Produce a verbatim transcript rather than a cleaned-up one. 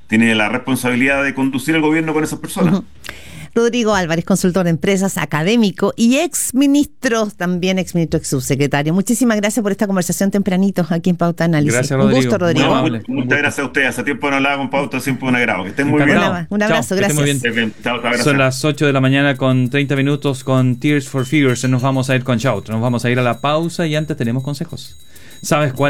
tiene la responsabilidad de conducir el gobierno con esas personas. Uh-huh. Rodrigo Álvarez, consultor de empresas, académico y ex ministro, también ex ministro, ex subsecretario. Muchísimas gracias por esta conversación tempranito aquí en Pauta Análisis. Gracias, Rodrigo. Un gusto, Rodrigo. No, muchas gusto. gracias a ustedes. Hace tiempo no hablaba con Pauta, siempre un agrado. Que estén muy bien. Un, un abrazo, chao, gracias. Muy bien. Bien. Chao, chao, gracias. Son las ocho de la mañana con treinta minutos con Tears for Fears. Nos vamos a ir con Shout. Nos vamos a ir a la pausa y antes tenemos consejos. ¿Sabes cuál?